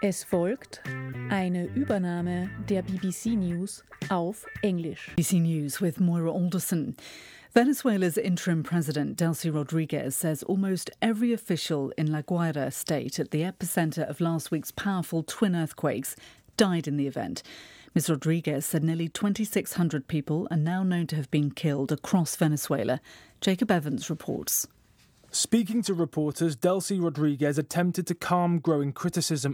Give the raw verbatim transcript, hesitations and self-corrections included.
Es folgt eine Übernahme der B B C News auf Englisch. B B C News with Moira Alderson. Venezuela's interim president, Delcy Rodriguez, says almost every official in La Guaira state, at the epicenter of last week's powerful twin earthquakes, died in the event. Miz Rodriguez said nearly twenty-six hundred people are now known to have been killed across Venezuela. Jacob Evans reports. Speaking to reporters, Delcy Rodriguez attempted to calm growing criticism